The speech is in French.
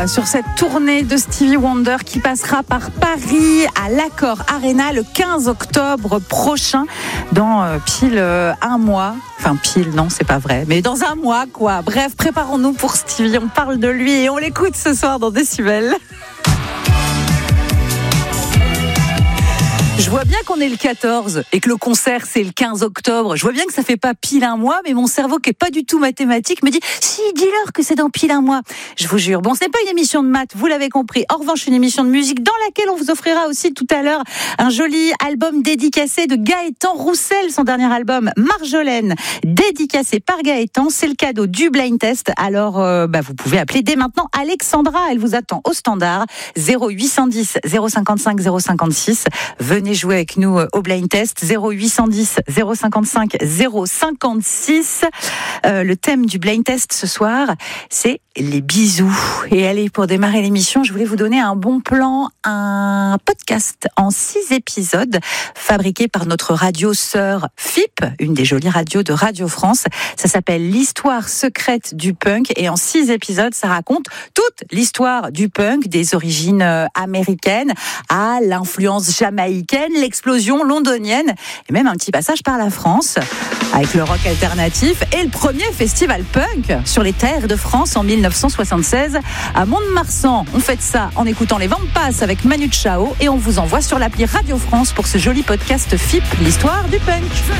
sur cette tournée de Stevie Wonder qui passera par Paris à l'Accor Arena le 15 octobre prochain, dans pile un mois. Enfin pile, non, c'est pas vrai, mais dans un mois quoi. Bref, préparons-nous pour Stevie, on parle de lui et on l'écoute ce soir dans Décibel. Je vois bien qu'on est le 14 et que le concert c'est le 15 octobre. Je vois bien que ça fait pas pile un mois, mais mon cerveau qui est pas du tout mathématique me dit si, dis-leur que c'est dans pile un mois. Je vous jure. Bon, ce n'est pas une émission de maths, vous l'avez compris. En revanche, une émission de musique dans laquelle on vous offrira aussi tout à l'heure un joli album dédicacé de Gaëtan Roussel, son dernier album Marjolaine, dédicacé par Gaëtan. C'est le cadeau du Blind Test. Alors, vous pouvez appeler dès maintenant Alexandra. Elle vous attend au standard 0810 055 056. Venez jouer avec nous au Blind Test 0810 055 056. Le thème du Blind Test ce soir, c'est les bisous. Et allez, pour démarrer l'émission, je voulais vous donner un bon plan, un podcast en 6 épisodes fabriqué par notre radio sœur FIP, une des jolies radios de Radio France. Ça s'appelle l'histoire secrète du punk et en 6 épisodes, ça raconte toute l'histoire du punk, des origines américaines à l'influence jamaïcaine, l'explosion londonienne et même un petit passage par la France avec le rock alternatif et le premier festival punk sur les terres de France en 1976 à Mont-de-Marsan. On fait ça en écoutant les Vampas avec Manu Chao et on vous envoie sur l'appli Radio France pour ce joli podcast FIP, l'histoire du punk.